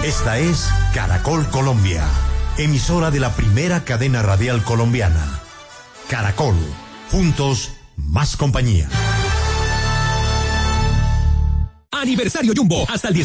Esta es Caracol Colombia, emisora de la primera cadena radial colombiana. Caracol, juntos, más compañía. Aniversario Jumbo, hasta el 10